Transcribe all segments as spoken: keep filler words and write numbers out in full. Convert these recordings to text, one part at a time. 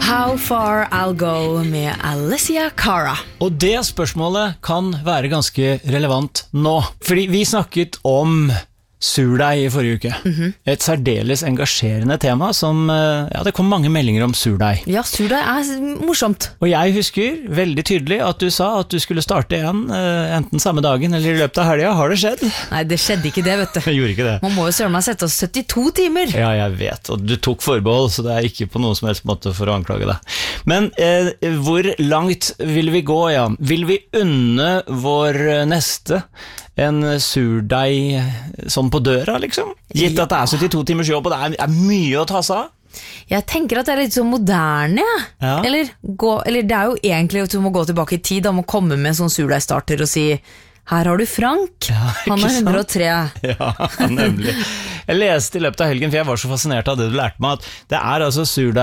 How Far I'll Go med Alessia Cara. Og det spørsmålet kan være ganske relevant nå, fordi vi snakket om surdeig i forrige uke. Mm-hmm. Et særdeles engasjerende tema som, ja, det kom mange meldinger om surdeig. Ja, surdeig er morsomt. Og jeg husker veldig tydelig at du sa at du skulle starte en, enten samme dagen eller i løpet av helgen. Har det skjedd? Nei, det skjedde ikke det, vet du. Jeg gjorde ikke det. Man må jo søren meg sette oss syttito timer. Ja, jeg vet, og du tok forbehold, så det er ikke på noen som helst måte for å anklage deg. Men eh, hvor langt vil vi gå, ja? Vil vi unne vår neste en surdeig sånn på døra, liksom? Gitt at det er syttito timers jobb, og det er, er mye å ta seg av? Jeg tenker at det er litt så moderne, ja. Eller, gå, eller det er jo egentlig at du må gå tilbake i tid, da må komme med en sånn surdeigstarter og si, her har du Frank, ja, han er hundre og tre. Ja, nemlig. Jeg leste i løpet av helgen, for jeg var så fascinert av det du lærte meg, at det er altså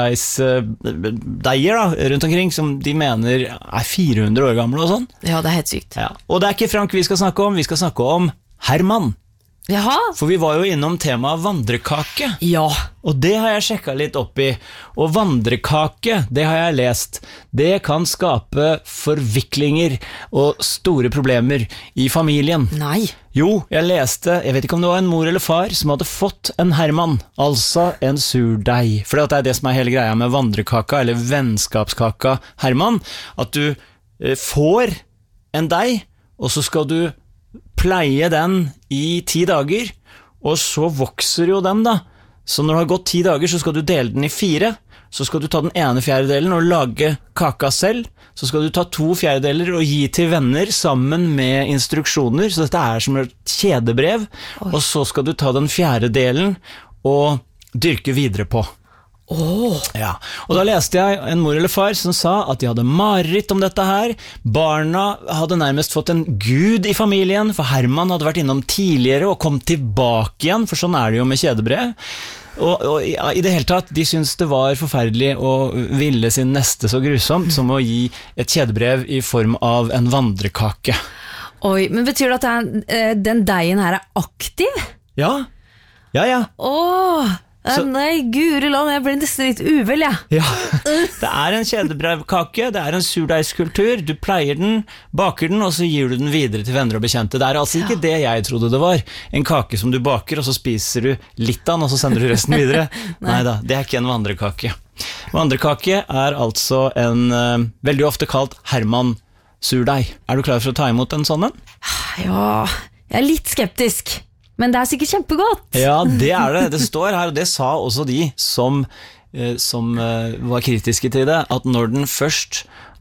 surdeigsdeiger da, rundt omkring, som de mener er fire hundre år gamle og sånn. Ja, det er helt sykt. Ja. Og det er ikke Frank vi skal snakke om, vi skal snakke om Herman. Jaha. For vi var jo innom temaet vandrekake. Ja. Og det har jeg sjekket litt opp i. Og vandrekake, det har jeg lest, det kan skape forviklinger og store problemer i familien. Nei. Jo, jeg leste, jeg vet ikke om det var en mor eller far som hadde fått en Herman, altså en surdeig. For det er det som er hele greia med vandrekaka, eller vennskapskaka Herman, at du eh, får en deig, og så skal du pleie den i ti dager, og så vokser jo den da. Så når det har gått ti dager, så skal du dele den i fire, så skal du ta den ene fjerdedelen og lage kaka selv, så skal du ta to fjerdedeler og gi til venner sammen med instruksjoner, så dette er som et kjedebrev, Oi. Og så skal du ta den fjerde delen og dyrke videre på. Oh. Ja. Og da leste jeg en mor eller far som sa at de hadde mareritt om dette her. Barna hadde nærmest fått en gud i familien, for Herman hadde vært innom tidligere og kom tilbake igjen, for sånn er det jo med kjedebrev. Og, og ja, i det hele tatt, de syntes det var forferdelig å ville sin neste så grusomt som å gi et kjedebrev i form av en vandrekake. Oi, men betyr det at det er, den deigen her er aktiv? Ja, ja, ja. Åh, Så, nei, guri land, jeg ble nesten litt uvel, ja. Ja, det er en kjedebrevkake, det er en surdeigskultur, du pleier den, baker den, og så gir du den videre til venner og bekjente. Det er altså ikke ja. Det jeg trodde det var, en kake som du baker, og så spiser du litt av den, og så sender du resten videre. Nei. Neida, det er ikke en vandrekake. Vandrekake er altså en, uh, veldig ofte kalt Herman surdeig. Er du klar for å ta imot en sånn? Ja, jeg er litt skeptisk. Men det er sikkert kjempegodt. Ja, det er det. Det står her, og det sa også de som, eh, som eh, var kritiske til det, at når den først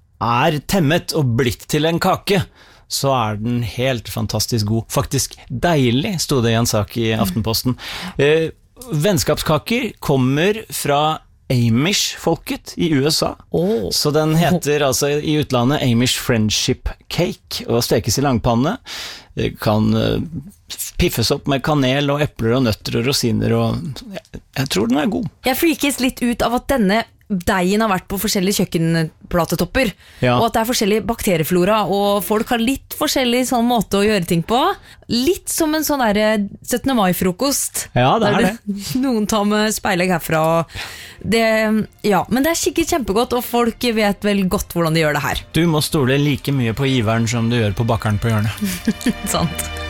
er temmet og blitt til en kake, så er den helt fantastisk god. Faktisk deilig, stod det i en sak i Aftenposten. Eh, vennskapskaker kommer fra Amish-folket i U S A. Oh. Så den heter altså i utlandet Amish Friendship Cake, og stekes i langpanne. Det kan uh, piffes opp med kanel og epler og nøtter og rosiner, og jeg, jeg tror den er god. Jeg frikes litt ut av at denne deigen har vært på forskjellige kjøkkenplatetopper, ja. Og at det er forskjellig bakterieflora, og folk har litt forskjellig sånn måte å gjøre ting på. Litt som en sånn der syttende mai-frokost. Ja, det er det. det. Noen tar med speilegg herfra. Det, ja, men det er sikkert kjempegodt, og folk vet vel godt hvordan de gjør det her. Du må stole like mye på giveren som du gjør på bakkeren på hjørnet. Sant.